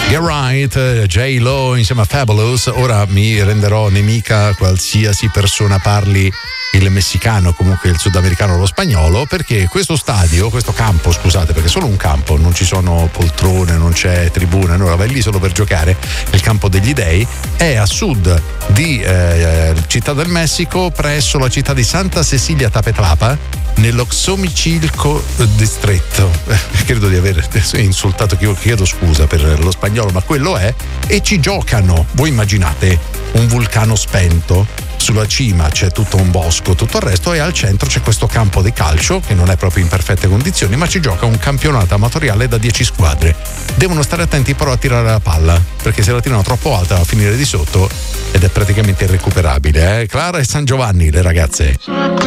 Get Right, J-Lo insieme a Fabulous. Ora mi renderò nemica qualsiasi persona parli il messicano, comunque il sudamericano o lo spagnolo, perché questo campo, scusate, perché è solo un campo, non ci sono poltrone, non c'è tribuna, allora vai lì solo per giocare, il campo degli dei, è a sud di Città del Messico, presso la città di Santa Cecilia Tapetlapa, nello Xochimilco distretto. Credo di aver insultato, chiedo scusa per lo spagnolo, ma quello è. E ci giocano, voi immaginate un vulcano spento, sulla cima c'è tutto un bosco, tutto il resto, e al centro c'è questo campo di calcio che non è proprio in perfette condizioni, ma ci gioca un campionato amatoriale da 10 squadre. Devono stare attenti però a tirare la palla, perché se la tirano troppo alta va a finire di sotto ed è praticamente irrecuperabile. Clara e San Giovanni, le ragazze.